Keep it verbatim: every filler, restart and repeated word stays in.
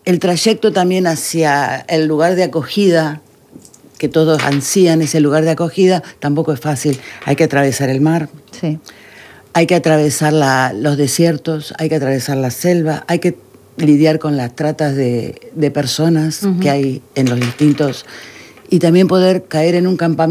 el trayecto también hacia el lugar de acogida, que todos ansían ese lugar de acogida, tampoco es fácil. Hay que atravesar el mar, Sí. hay que atravesar la, los desiertos, hay que atravesar la selva, hay que lidiar con las tratas de, de personas uh-huh. que hay en los distintos... Y también poder caer en un campamento